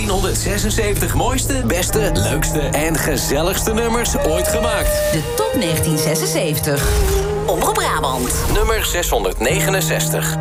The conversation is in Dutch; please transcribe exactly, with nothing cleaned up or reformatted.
tienhonderdzesenzeventig mooiste, beste, leukste en gezelligste nummers ooit gemaakt. De top negentien zesenzeventig. Omroep Brabant. Nummer zeshonderdnegenenzestig.